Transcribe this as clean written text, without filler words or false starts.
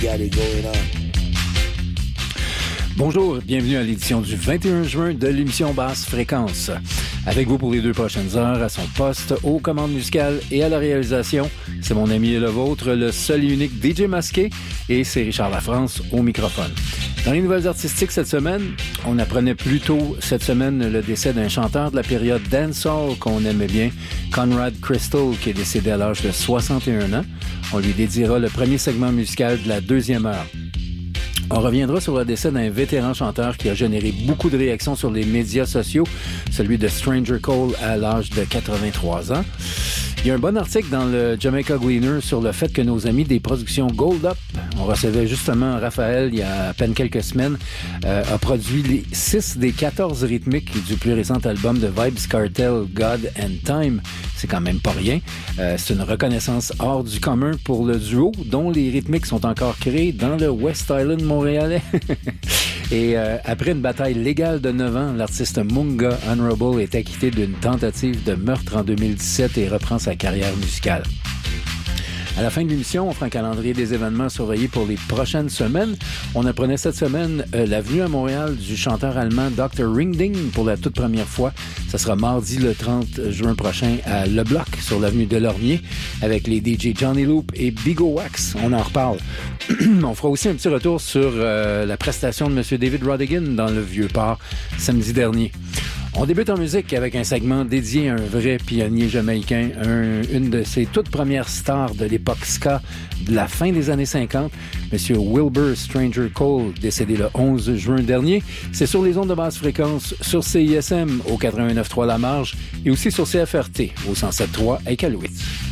Got it going on. Bonjour, bienvenue à l'édition du 21 juin de l'émission Basse Fréquence. Avec vous pour les 2 prochaines heures, à son poste, aux commandes musicales et à la réalisation, c'est mon ami et le vôtre, le seul et unique DJ masqué, et c'est Richard Lafrance au microphone. Dans les nouvelles artistiques cette semaine, on apprenait plus tôt cette semaine le décès d'un chanteur de la période dancehall qu'on aimait bien, Conrad Crystal, qui est décédé à l'âge de 61 ans. On lui dédiera le premier segment musical de la 2e heure. On reviendra sur le décès d'un vétéran chanteur qui a généré beaucoup de réactions sur les médias sociaux, celui de Stranger Cole à l'âge de 83 ans. Il y a un bon article dans le Jamaica Gleaner sur le fait que nos amis des productions Gold Up, on recevait justement Raphaël il y a à peine quelques semaines, a produit les 6 des 14 rythmiques du plus récent album de Vybz Kartel, God and Time. C'est quand même pas rien. C'est une reconnaissance hors du commun pour le duo, dont les rythmiques sont encore créés dans le West Island montréalais. Et après une bataille légale de 9 ans, l'artiste Munga Honorable est acquitté d'une tentative de meurtre en 2017 et reprend sa carrière musicale. À la fin de l'émission, on fera un calendrier des événements surveillés pour les prochaines semaines. On apprenait cette semaine la venue à Montréal du chanteur allemand Dr. Ringding pour la toute première fois. Ça sera mardi le 30 juin prochain à Le Bloc sur l'avenue Delormier avec les DJ Johnny Loop et Bigo Wax. On en reparle. On fera aussi un petit retour sur la prestation de M. David Rodigan dans le Vieux-Port samedi dernier. On débute en musique avec un segment dédié à un vrai pionnier jamaïcain, une de ses toutes premières stars de l'époque ska de la fin des années 50, M. Wilbur Stranger Cole, décédé le 11 juin dernier. C'est sur les ondes de basse fréquence, sur CISM au 89.3 La Marge et aussi sur CFRT au 107.3 à Iqaluit.